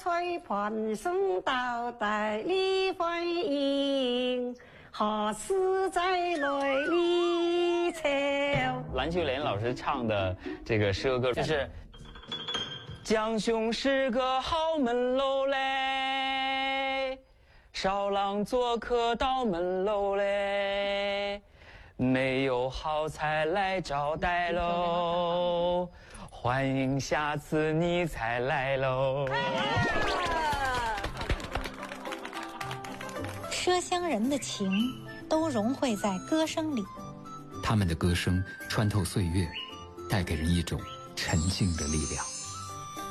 吹盘声倒带里欢迎，何时再来离愁。 蓝秀莲老师唱的这个诗歌就是江兄是个好门楼嘞，少郎做客到门楼嘞，没有好菜来招待喽，欢迎下次你再来喽。 麝乡人的情都融汇在歌声里， 他们的歌声穿透岁月，带给人一种沉静的力量。